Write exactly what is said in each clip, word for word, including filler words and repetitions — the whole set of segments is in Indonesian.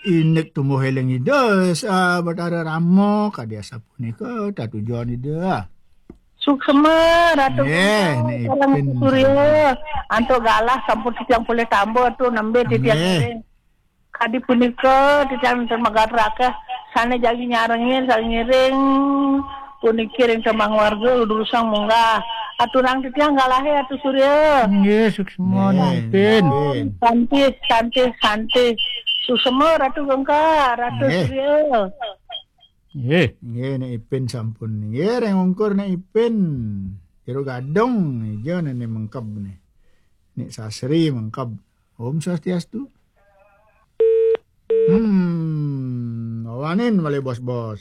inek tumuh heleng ida sa batara ramo kadia sapunika ta tujuan ida. Suksema ratu Eh, gungka nek sarang ipin surya anto galah sampun titiang boleh tambah tu nembe titiang Eh. ngiring kadi punika titiang termagaraka sana jagi nyarengin sang ngiring punikiring temang warga udurusang munggah aturang titiang galahe atu surya Nggih, suksema ipin. cantik cantik cantik suksema ratu gungka ratu Eh. surya Nggih. Nggih nek ipin sampun nggih reng ungkur nek ipin. Jero gadong ijo nek mengkab nih. Nek sasri mengkab. Om Swastiastu. Hmm, awanin balik bos-bos.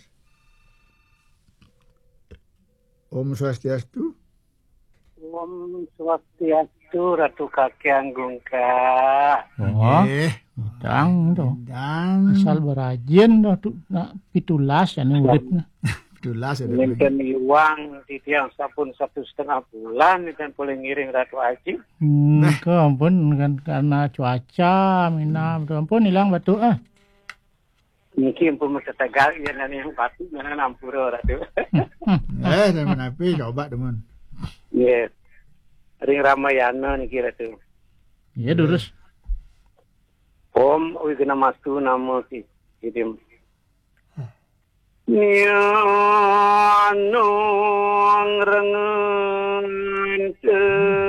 Om Swastiastu. Om Swastiastu Ratu Kakek Gungka. Oh, Eh, dang to. dan Asal berajin to tu nak pitulas ane uripna. itulah sudah. Minten uang di tiang sapun satu setengah bulan dan boleh ngiring Ratu Aji. Hmm, ke ampun kan karena cuaca mina betul ampun hilang batu ah. Mungkin pun tegal ya nani yang pasti mana nampuro Ratu. Eh, teman api coba teman. Yes. Ring Ramayana nih kira tu. Iya durus. Om wigna mastu nama si kirim. Nyanong rengen